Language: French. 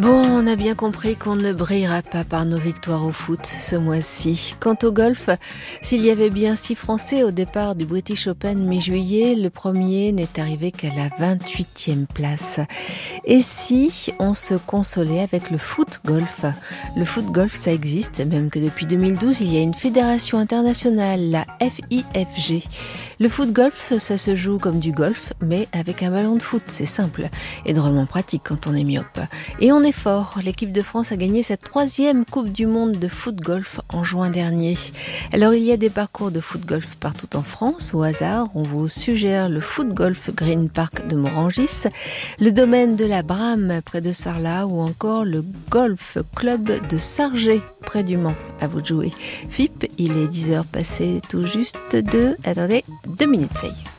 Bon, on a bien compris qu'on ne brillera pas par nos victoires au foot ce mois-ci. Quant au golf, s'il y avait bien 6 Français au départ du British Open mi-juillet, le premier n'est arrivé qu'à la 28e place. Et si on se consolait avec le foot-golf ? Le foot-golf, ça existe, même que depuis 2012, il y a une fédération internationale, la FIFG. Le foot-golf, ça se joue comme du golf, mais avec un ballon de foot, c'est simple et drôlement pratique quand on est myope. Et on est fort, l'équipe de France a gagné sa 3e Coupe du Monde de foot-golf en juin dernier. Alors il y a des parcours de foot-golf partout en France, au hasard, on vous suggère le foot-golf Green Park de Morangis, le domaine de la Brame près de Sarlat ou encore le Golf Club de Sargé près du Mans. À vous de jouer. FIP, il est 10h passé tout juste 2 minutes, ça y est.